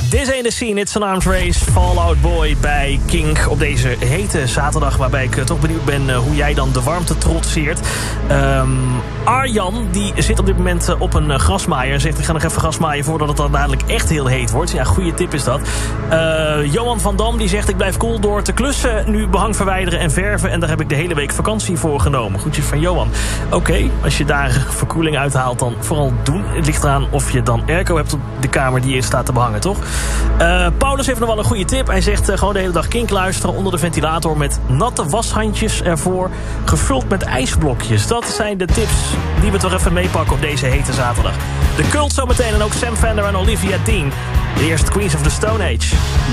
This ain't the scene, it's an arms race. Fall Out Boy bij Kink op deze hete zaterdag... waarbij ik toch benieuwd ben hoe jij dan de warmte trotseert. Arjan, die zit op dit moment op een grasmaaier... en zegt, ik ga nog even grasmaaien voordat het dan dadelijk echt heel heet wordt. Ja, goede tip is dat. Johan van Dam, die zegt, ik blijf cool door te klussen... nu behang verwijderen en verven... en daar heb ik de hele week vakantie voor genomen. Goedjes van Johan. Oké, als je daar verkoeling uithaalt, dan vooral doen. Het ligt eraan of je dan airco hebt op de kamer die je staat te behangen, toch? Paulus heeft nog wel een goede tip. Hij zegt gewoon de hele dag Kink luisteren onder de ventilator... met natte washandjes ervoor, gevuld met ijsblokjes. Dat zijn de tips die we toch even meepakken op deze hete zaterdag. De Cult zometeen en ook Sam Fender en Olivia Dean. De eerste Queens of the Stone Age.